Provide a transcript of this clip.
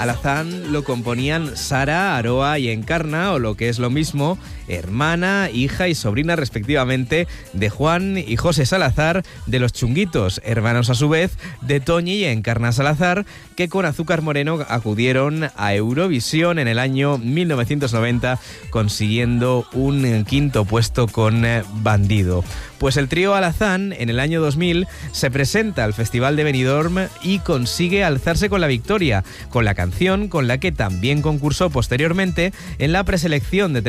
Alazán lo componían Sara, Aroa y Encarna, o lo que es lo mismo, hermana, hija y sobrina respectivamente de Juan y José Salazar de los Chunguitos, hermanos a su vez de Toñi y Encarna Salazar, que con Azúcar Moreno acudieron a Eurovisión en el año 1990, consiguiendo un quinto puesto con Bandido. Pues el trío Alazán en el año 2000 se presenta al Festival de Benidorm y consigue alzarse con la victoria, con la canción con la que también concursó posteriormente en la preselección de